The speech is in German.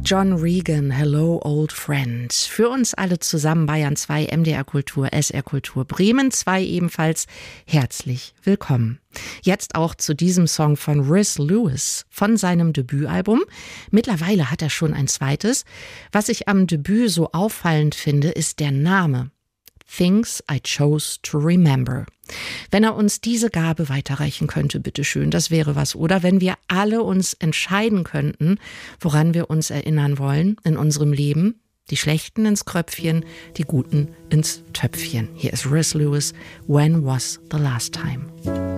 John Regan, Hello Old Friend. Für uns alle zusammen Bayern 2, MDR Kultur, SR Kultur, Bremen 2 ebenfalls herzlich willkommen. Jetzt auch zu diesem Song von Riz Lewis von seinem Debütalbum. Mittlerweile hat er schon ein zweites. Was ich am Debüt so auffallend finde, ist der Name. Things I Chose to Remember. Wenn er uns diese Gabe weiterreichen könnte, bitteschön, das wäre was. Oder wenn wir alle uns entscheiden könnten, woran wir uns erinnern wollen in unserem Leben. Die Schlechten ins Kröpfchen, die Guten ins Töpfchen. Hier ist Riz Lewis, When Was the Last Time?